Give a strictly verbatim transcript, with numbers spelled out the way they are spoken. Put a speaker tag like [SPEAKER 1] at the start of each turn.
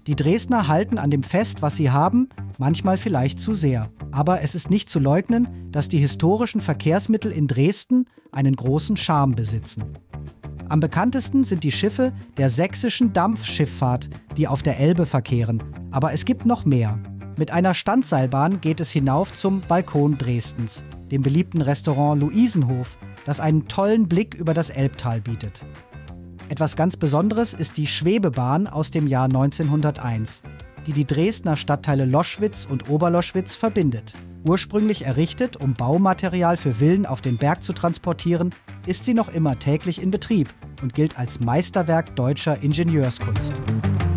[SPEAKER 1] Die Dresdner halten an dem fest, was sie haben, manchmal vielleicht zu sehr. Aber es ist nicht zu leugnen, dass die historischen Verkehrsmittel in Dresden einen großen Charme besitzen. Am bekanntesten sind die Schiffe der sächsischen Dampfschifffahrt, die auf der Elbe verkehren. Aber es gibt noch mehr. Mit einer Standseilbahn geht es hinauf zum Balkon Dresdens, dem beliebten Restaurant Luisenhof, das einen tollen Blick über das Elbtal bietet. Etwas ganz Besonderes ist die Schwebebahn aus dem Jahr neunzehnhunderteins, die die Dresdner Stadtteile Loschwitz und Oberloschwitz verbindet. Ursprünglich errichtet, um Baumaterial für Villen auf den Berg zu transportieren, ist sie noch immer täglich in Betrieb und gilt als Meisterwerk deutscher Ingenieurskunst.